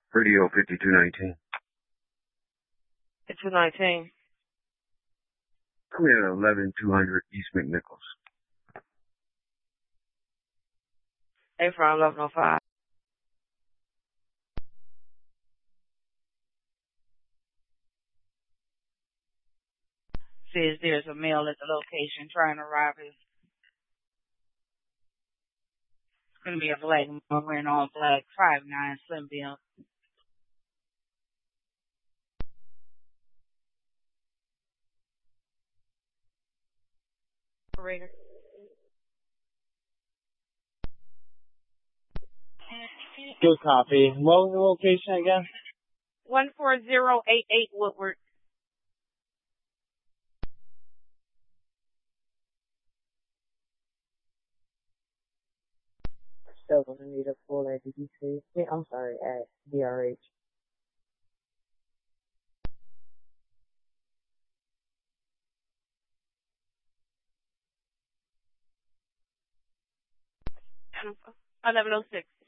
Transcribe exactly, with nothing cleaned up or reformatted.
Radio fifty-two nineteen. fifty-two nineteen. I'm at eleven two hundred East McNichols. A from eleven oh five. Says there's a male at the location trying to rob his. It's going to be a black man wearing all black, five nine, slim build. Operator. Good copy. What was the location again? one four zero eight eight Woodward. Still gonna need a full at D C. Yeah, I'm sorry, at D R H. eleven oh six.